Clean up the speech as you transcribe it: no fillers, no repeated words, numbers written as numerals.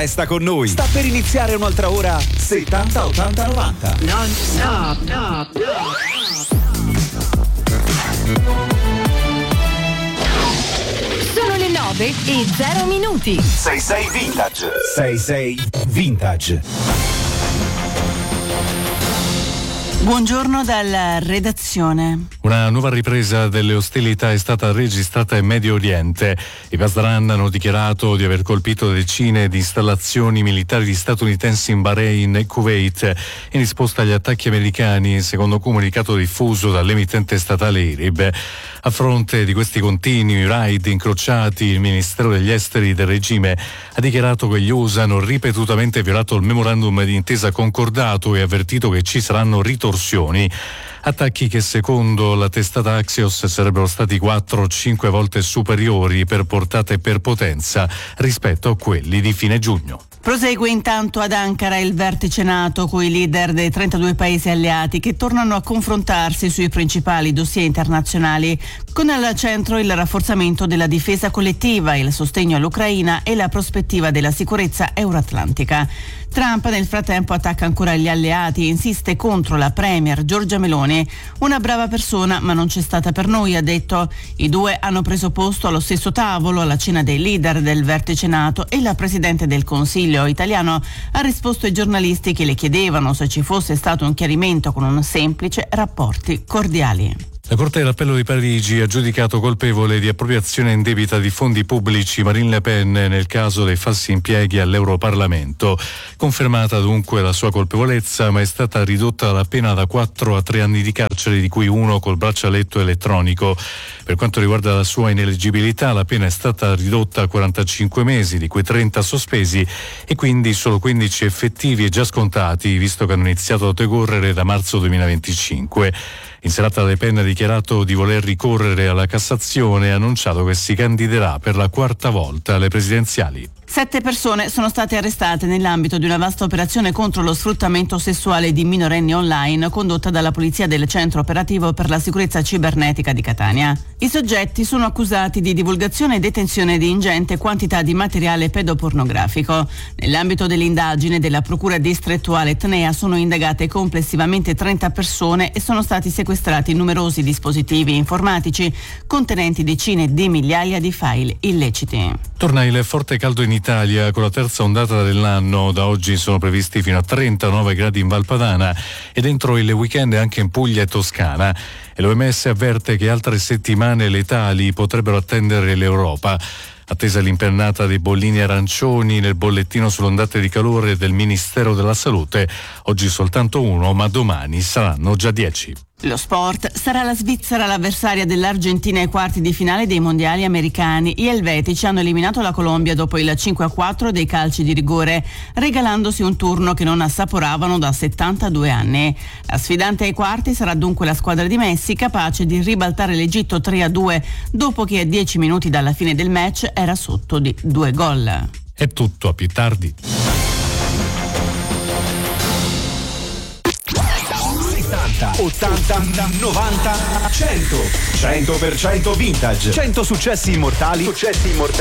Resta con noi. Sta per iniziare un'altra ora 70 80 90. Non stop, no. Sono le 9:0. 66 Vintage. 66 Vintage. Buongiorno dalla redazione. Una nuova ripresa delle ostilità è stata registrata in Medio Oriente. I Pasdaran hanno dichiarato di aver colpito decine di installazioni militari statunitensi in Bahrain e Kuwait in risposta agli attacchi americani, secondo comunicato diffuso dall'emittente statale IRIB. A fronte di questi continui raid incrociati, il Ministero degli Esteri del regime ha dichiarato che gli USA hanno ripetutamente violato il memorandum di intesa concordato e avvertito che ci saranno ritorsioni. Attacchi che secondo la testata Axios sarebbero stati 4 o 5 volte superiori per portata e per potenza rispetto a quelli di fine giugno. Prosegue intanto ad Ankara il vertice NATO con i leader dei 32 paesi alleati che tornano a confrontarsi sui principali dossier internazionali, con al centro il rafforzamento della difesa collettiva, il sostegno all'Ucraina e la prospettiva della sicurezza euroatlantica. Trump nel frattempo attacca ancora gli alleati e insiste contro la premier Giorgia Meloni. Una brava persona, ma non c'è stata per noi, ha detto. I due hanno preso posto allo stesso tavolo alla cena dei leader del vertice NATO e la Presidente del Consiglio italiano ha risposto ai giornalisti che le chiedevano se ci fosse stato un chiarimento con un semplice rapporti cordiali. La Corte d'Appello di Parigi ha giudicato colpevole di appropriazione indebita di fondi pubblici Marine Le Pen nel caso dei falsi impieghi all'Europarlamento. Confermata dunque la sua colpevolezza, ma è stata ridotta la pena da 4 a 3 anni di carcere, di cui 1 col braccialetto elettronico. Per quanto riguarda la sua ineleggibilità, la pena è stata ridotta a 45 mesi, di cui 30 sospesi e quindi solo 15 effettivi e già scontati, visto che hanno iniziato a decorrere da marzo 2025. In serata Le Pen ha dichiarato di voler ricorrere alla Cassazione e ha annunciato che si candiderà per la 4ª volta alle presidenziali. 7 persone sono state arrestate nell'ambito di una vasta operazione contro lo sfruttamento sessuale di minorenni online condotta dalla Polizia del Centro Operativo per la Sicurezza Cibernetica di Catania. I soggetti sono accusati di divulgazione e detenzione di ingente quantità di materiale pedopornografico. Nell'ambito dell'indagine della Procura distrettuale Etnea sono indagate complessivamente 30 persone e sono stati sequestrati numerosi dispositivi informatici contenenti decine di migliaia di file illeciti. Torna il forte caldo in Italia con la terza ondata dell'anno. Da oggi sono previsti fino a 39 gradi in Valpadana e dentro il weekend anche in Puglia e Toscana. E l'OMS avverte che altre settimane letali potrebbero attendere l'Europa. Attesa l'impennata dei bollini arancioni nel bollettino sulle ondate di calore del Ministero della Salute. Oggi soltanto 1, ma domani saranno già 10. Lo sport: sarà la Svizzera l'avversaria dell'Argentina ai quarti di finale dei mondiali americani. Gli elvetici hanno eliminato la Colombia dopo il 5-4 dei calci di rigore, regalandosi un turno che non assaporavano da 72 anni. La sfidante ai quarti sarà dunque la squadra di Messi, capace di ribaltare l'Egitto 3-2 dopo che a 10 minuti dalla fine del match era sotto di 2 gol. È tutto, a più tardi. 80, 90, 100. 100% vintage. 100 successi immortali.